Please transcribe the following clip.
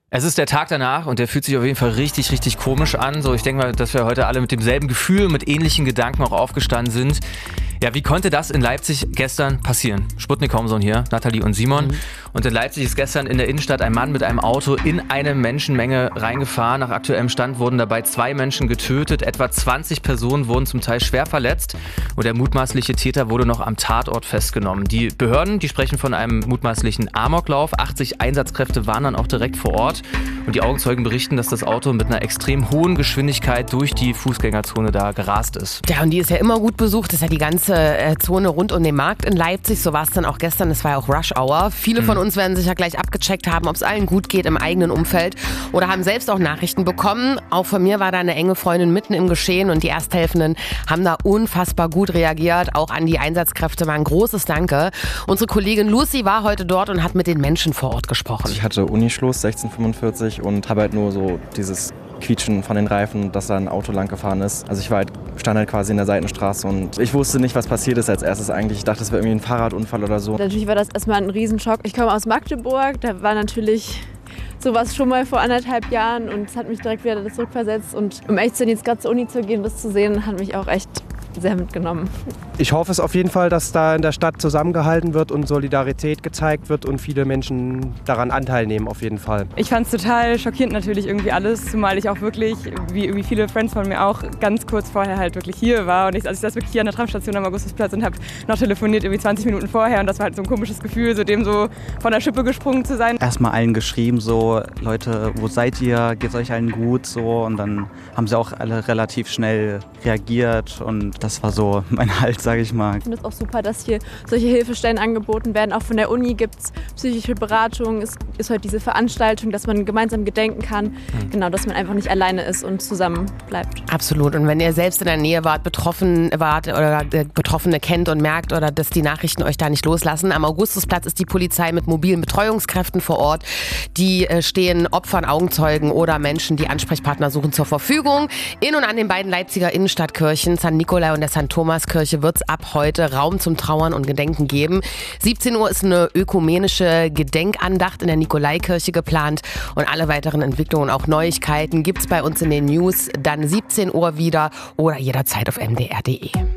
Es ist der Tag danach und der fühlt sich auf jeden Fall richtig, richtig komisch an. So, ich denke mal, dass wir heute alle mit demselben Gefühl, mit ähnlichen Gedanken auch aufgestanden sind. Ja, wie konnte das in Leipzig gestern passieren? Sputnik Homsohn hier, Nathalie und Simon. Und in Leipzig ist gestern in der Innenstadt ein Mann mit einem Auto in eine Menschenmenge reingefahren. Nach aktuellem Stand wurden dabei 2 Menschen getötet. Etwa 20 Personen wurden zum Teil schwer verletzt. Und der mutmaßliche Täter wurde noch am Tatort festgenommen. Die Behörden, die sprechen von einem mutmaßlichen Amoklauf. 80 Einsatzkräfte waren dann auch direkt vor Ort. Und die Augenzeugen berichten, dass das Auto mit einer extrem hohen Geschwindigkeit durch die Fußgängerzone da gerast ist. Ja, und die ist ja immer gut besucht. Das ist ja die ganze Zone rund um den Markt in Leipzig. So war es dann auch gestern. Es war ja auch Rush Hour. Viele von uns werden sich ja gleich abgecheckt haben, ob es allen gut geht im eigenen Umfeld oder haben selbst auch Nachrichten bekommen. Auch von mir war da eine enge Freundin mitten im Geschehen und die Ersthelfenden haben da unfassbar gut reagiert. Auch an die Einsatzkräfte mal ein großes Danke. Unsere Kollegin Lucy war heute dort und hat mit den Menschen vor Ort gesprochen. Ich hatte Unischluss 16:45 und habe halt nur so dieses Quietschen von den Reifen, dass da ein Auto lang gefahren ist. Also ich stand halt quasi in der Seitenstraße und ich wusste nicht, was passiert ist als erstes eigentlich. Ich dachte, es wäre irgendwie ein Fahrradunfall oder so. Natürlich war das erstmal ein Riesenschock. Ich komme aus Magdeburg, da war natürlich sowas schon mal vor 1,5 Jahren und es hat mich direkt wieder zurückversetzt. Und um echt jetzt gerade zur Uni zu gehen, das zu sehen, hat mich auch echt sehr mitgenommen. Ich hoffe es auf jeden Fall, dass da in der Stadt zusammengehalten wird und Solidarität gezeigt wird und viele Menschen daran Anteil nehmen auf jeden Fall. Ich fand es total schockierend natürlich irgendwie alles, zumal ich auch wirklich, wie viele Friends von mir auch, ganz kurz vorher halt wirklich hier war. Und ich das wirklich hier an der Tramstation am Augustusplatz und habe noch telefoniert irgendwie 20 Minuten vorher und das war halt so ein komisches Gefühl, so dem so von der Schippe gesprungen zu sein. Erstmal allen geschrieben so, Leute, wo seid ihr, geht's euch allen gut so und dann haben sie auch alle relativ schnell reagiert und das war so mein Halt, sage ich mal. Ich finde es auch super, dass hier solche Hilfestellen angeboten werden. Auch von der Uni gibt es psychische Beratung. Es ist heute diese Veranstaltung, dass man gemeinsam gedenken kann. Genau, dass man einfach nicht alleine ist und zusammen bleibt. Absolut. Und wenn ihr selbst in der Nähe betroffen wart oder Betroffene kennt und merkt oder dass die Nachrichten euch da nicht loslassen, am Augustusplatz ist die Polizei mit mobilen Betreuungskräften vor Ort. Die stehen Opfern, Augenzeugen oder Menschen, die Ansprechpartner suchen, zur Verfügung. In und an den beiden Leipziger Innenstadtkirchen, San Nikolai und der St. Thomas-Kirche, wird es ab heute Raum zum Trauern und Gedenken geben. 17 Uhr ist eine ökumenische Gedenkandacht in der Nikolaikirche geplant und alle weiteren Entwicklungen, auch Neuigkeiten, gibt es bei uns in den News dann 17 Uhr wieder oder jederzeit auf mdr.de.